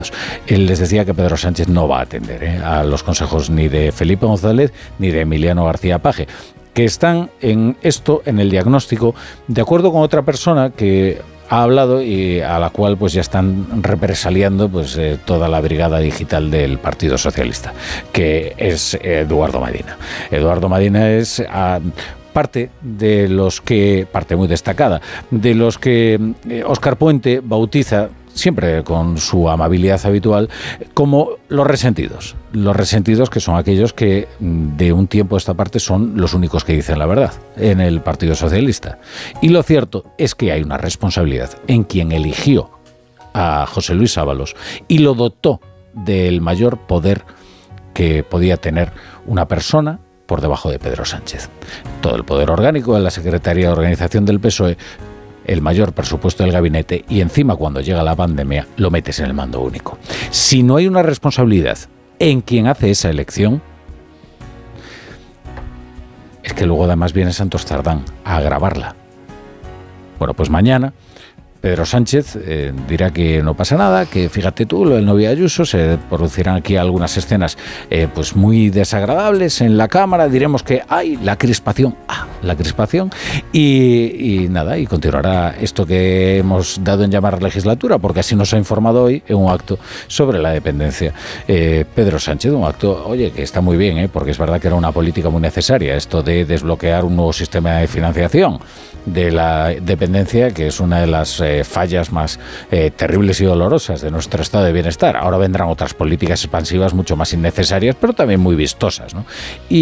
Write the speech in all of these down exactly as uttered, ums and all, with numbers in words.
Él les decía que Pedro Sánchez no va a atender ¿eh? a los consejos ni de Felipe González ni de Emiliano García Paje, que están en esto, en el diagnóstico, de acuerdo con otra persona que ha hablado y a la cual pues ya están represaliando pues eh, toda la brigada digital del Partido Socialista, que es Eduardo Madina. Eduardo Madina es a, parte de los que, parte muy destacada, de los que eh, Óscar Puente bautiza, siempre con su amabilidad habitual, como los resentidos. Los resentidos, que son aquellos que de un tiempo a esta parte son los únicos que dicen la verdad en el Partido Socialista. Y lo cierto es que hay una responsabilidad en quien eligió a José Luis Ábalos y lo dotó del mayor poder que podía tener una persona por debajo de Pedro Sánchez. Todo el poder orgánico de la Secretaría de Organización del P S O E, el mayor presupuesto del gabinete y encima cuando llega la pandemia lo metes en el mando único. Si no hay una responsabilidad en quien hace esa elección, es que luego además viene Santos Cerdán a agravarla. Bueno, pues mañana Pedro Sánchez eh, dirá que no pasa nada, que fíjate tú, lo del novio Ayuso, se producirán aquí algunas escenas eh, pues muy desagradables en la Cámara, diremos que hay la crispación, ah, la crispación, y, y nada, y continuará esto que hemos dado en llamar legislatura, porque así nos ha informado hoy en un acto sobre la dependencia. Eh, Pedro Sánchez, un acto, oye, que está muy bien, ¿eh? Porque es verdad que era una política muy necesaria, esto de desbloquear un nuevo sistema de financiación de la dependencia, que es una de las eh, fallas más eh, terribles y dolorosas de nuestro estado de bienestar. Ahora vendrán otras políticas expansivas mucho más innecesarias, pero también muy vistosas, ¿no?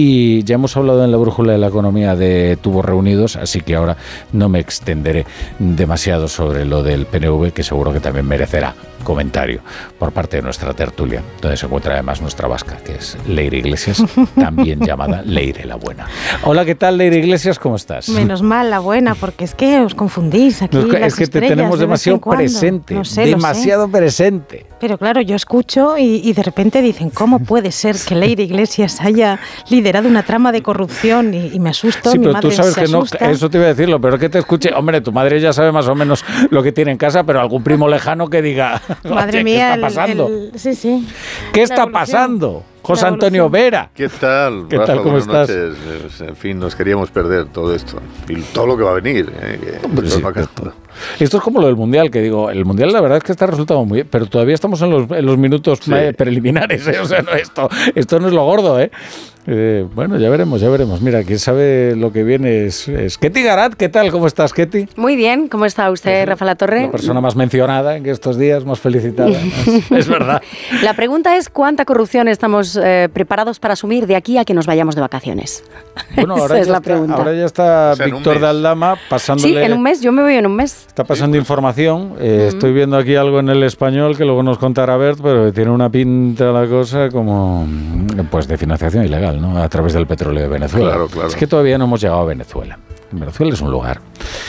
Y ya hemos hablado en la brújula de la economía de tubos reunidos, así que ahora no me extenderé demasiado sobre lo del P N V, que seguro que también merecerá comentario por parte de nuestra tertulia, donde se encuentra además nuestra vasca, que es Leire Iglesias, también llamada Leire la Buena. Hola, ¿qué tal, Leire Iglesias? ¿Cómo estás? Menos mal, la buena, porque es que os confundís aquí. No, las es que te tenemos de demasiado presente, no sé, demasiado presente. Pero claro, yo escucho y, y de repente dicen, ¿cómo puede ser que Leire Iglesias haya liderado una trama de corrupción? Y, y me asusto, sí, mi pero madre tú sabes se que no, asusta. eso te iba a decirlo, pero que te escuche, hombre, tu madre ya sabe más o menos lo que tiene en casa, pero algún primo lejano que diga, madre mía, ¿qué está pasando? El, el, sí, sí. ¿Qué está pasando? José Antonio Vera. ¿Qué tal? ¿Qué Rafa, tal? ¿Cómo estás? Noches. En fin, nos queríamos perder todo esto y todo lo que va a venir. ¿eh? Hombre, sí, esto, esto es como lo del Mundial, que digo, el Mundial la verdad es que está resultando muy bien, pero todavía estamos en los, en los minutos sí. preliminares, ¿eh? O sea, no, esto, esto no es lo gordo, ¿eh? Eh, bueno, ya veremos, ya veremos. Mira, quien sabe lo que viene es, es Ketty Garat. ¿Qué tal? ¿Cómo estás, Ketty? Muy bien. ¿Cómo está usted, Rafa Latorre? La persona más mencionada en estos días, más felicitada. es, es verdad. La pregunta es ¿cuánta corrupción estamos eh, preparados para asumir de aquí a que nos vayamos de vacaciones? Bueno, ahora, Esa ya, es la está, pregunta. ahora ya está o sea, Víctor de Aldama pasándole... Sí, en un mes. Yo me voy en un mes. Está pasando información. Eh, uh-huh. Estoy viendo aquí algo en El Español que luego nos contará Bert, pero tiene una pinta la cosa como pues de financiación ilegal, ¿no? A través del petróleo de Venezuela. Claro, claro. Es que todavía no hemos llegado a Venezuela. Venezuela es un lugar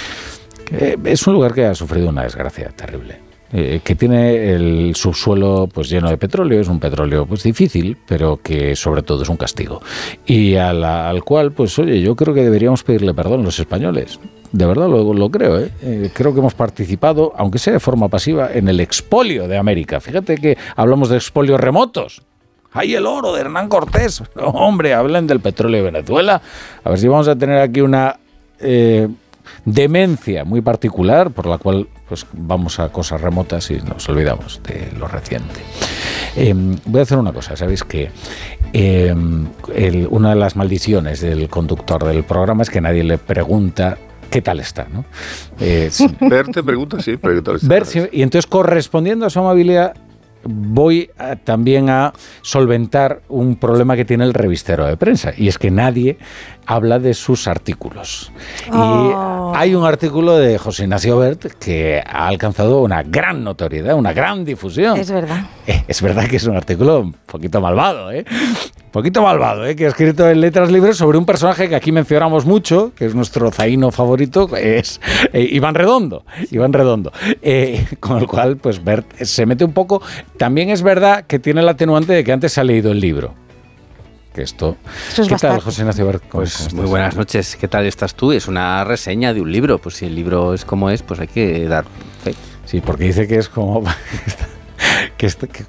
que, es un lugar que ha sufrido una desgracia terrible. Eh, que tiene el subsuelo pues lleno de petróleo, es un petróleo pues difícil, pero que sobre todo es un castigo. Y a la, al cual, pues oye, yo creo que deberíamos pedirle perdón los españoles. De verdad lo, lo creo, ¿eh? Eh, creo que hemos participado, aunque sea de forma pasiva, en el expolio de América. Fíjate que hablamos de expolios remotos. ¡Hay el oro de Hernán Cortés! No, hombre, hablan del petróleo de Venezuela. A ver si vamos a tener aquí una eh, demencia muy particular, por la cual pues vamos a cosas remotas y nos olvidamos de lo reciente. Eh, voy a hacer una cosa, ¿sabéis qué? Eh, el, una de las maldiciones del conductor del programa es que nadie le pregunta ¿qué tal está? ¿No? Eh, Bert te pregunta, sí, pero ¿qué tal está? Bert, sí, y entonces, correspondiendo a su amabilidad, voy a, también a solventar un problema que tiene el revistero de prensa, y es que nadie habla de sus artículos. Oh. Y hay un artículo de José Ignacio Bert que ha alcanzado una gran notoriedad, una gran difusión. Es verdad. Eh, es verdad que es un artículo un poquito malvado, ¿eh? Un poquito malvado, ¿eh? Que ha escrito en Letras Libres sobre un personaje que aquí mencionamos mucho, que es nuestro zaino favorito, que es eh, Iván Redondo. Iván Redondo. Eh, con el cual, pues, Bert se mete un poco. También es verdad que tiene el atenuante de que antes se ha leído el libro. Que esto... Eso es ¿Qué bastante. tal, José Ignacio Bert? Pues muy buenas noches. ¿Qué tal estás tú? Es una reseña de un libro. Pues si el libro es como es, pues hay que dar fe. Sí, porque dice que es como... que, est- que